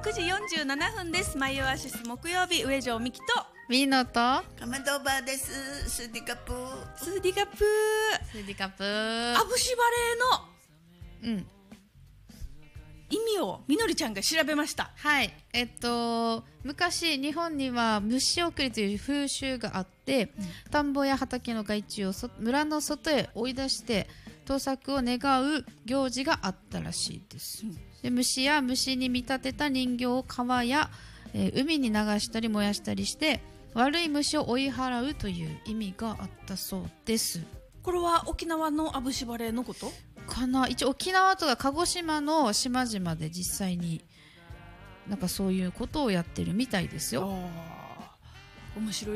9時47分です。マイオアシス木曜日、上条美希とミーノとかまどばです。スーディカプスーディカプスーディカプアブシバレーの意味をみのりちゃんが調べました。 はい、昔日本には虫送りという風習があって、田んぼや畑の害虫を村の外へ追い出して豊作を願う行事があったらしいです、で虫や虫に見立てた人形を川や、海に流したり燃やしたりして悪い虫を追い払うという意味があったそうです。 これは沖縄のアブシバレーのことかな。一応沖縄とか鹿児島の島々で実際になんかそういうことをやってるみたいですよ。 面白い